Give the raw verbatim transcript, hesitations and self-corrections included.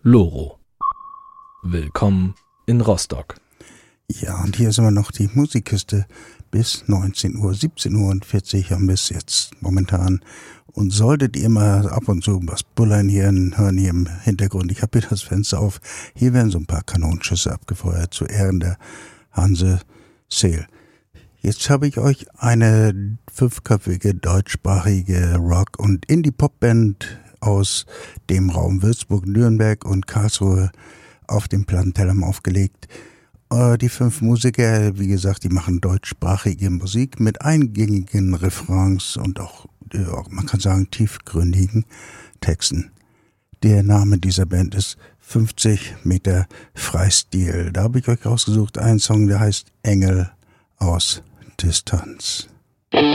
Loro. Willkommen in Rostock. Ja, und hier ist immer noch die Musikkiste bis neunzehn Uhr, siebzehn Uhr und vierzig haben wir es jetzt momentan. Und solltet ihr mal ab und zu was bullern hier hören, hier im Hintergrund, ich habe hier das Fenster auf, hier werden so ein paar Kanonenschüsse abgefeuert zu Ehren der Hanse Seel. Jetzt habe ich euch eine fünfköpfige deutschsprachige Rock- und Indie-Pop-Band aus dem Raum Würzburg, Nürnberg und Karlsruhe auf dem Plattenteller aufgelegt. Äh, die fünf Musiker, wie gesagt, die machen deutschsprachige Musik mit eingängigen Refrains und auch, äh, man kann sagen, tiefgründigen Texten. Der Name dieser Band ist fünfzig Meter Freistil. Da habe ich euch rausgesucht einen Song, der heißt Engel aus Distanz.